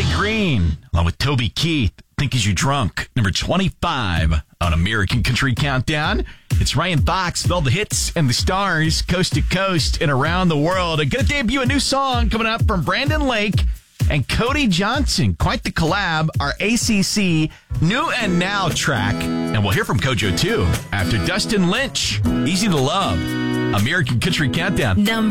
Green, along with Toby Keith, Think Is You Drunk, number 25 on American Country Countdown. It's Ryan Fox with all the hits and the stars, coast to coast and around the world. I'm going to debut a new song coming up from Brandon Lake and Cody Johnson. Quite the collab, our ACC New and Now track. And we'll hear from Kojo, too, after Dustin Lynch, Easy to Love, American Country Countdown.